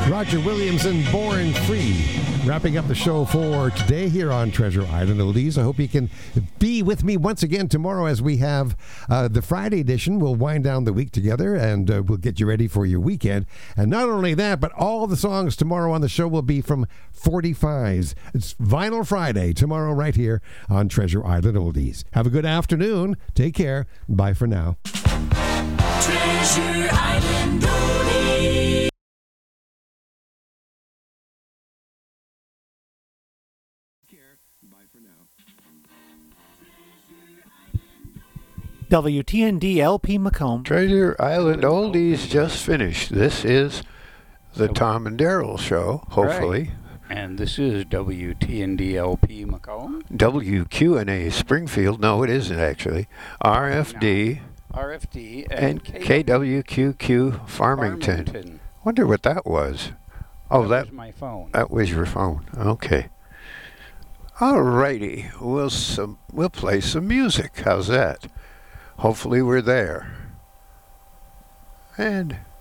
Roger Williamson, Born Free. Wrapping up the show for today here on Treasure Island Oldies. I hope you can be with me once again tomorrow as we have the Friday edition. We'll wind down the week together and we'll get you ready for your weekend. And not only that, but all the songs tomorrow on the show will be from 45s. It's Vinyl Friday tomorrow right here on Treasure Island Oldies. Have a good afternoon. Take care. Bye for now. Treasure Island Oldies. WTND LP Macomb. Treasure Island Oldies just finished. This is the Tom and Daryl show, hopefully. Right. And this is WTND LP Macomb. WQNA Springfield. No, it isn't actually. RFD. No. RFD and KWQQ Farmington. Wonder what that was. Oh, that was my phone. That was your phone. Okay. All righty. We'll play some music. How's that? Hopefully we're there. And